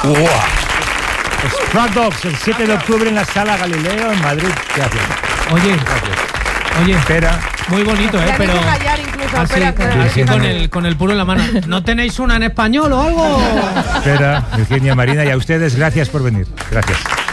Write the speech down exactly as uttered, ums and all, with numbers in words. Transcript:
¡Wow! Stray Dogs, el siete de octubre en la Sala Galileo en Madrid. Gracias. Oye, Gracias. oye, Espera. muy bonito, ¿eh? Pero callar incluso, así, espera, así sí, con sí. el, con el puro en la mano. ¿No tenéis una en español o algo? Espera, Virginia, Marina, y a ustedes gracias por venir. Gracias.